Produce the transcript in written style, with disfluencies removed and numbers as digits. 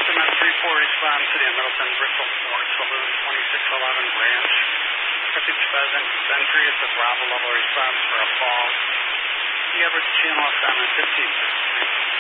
Middleton on 3-4, respond City of Middleton, Bristol 4, Saloon 2611 Branch. Pacific Pheasant Century, it's a Bravo level response for a fall. The average channel is on 15.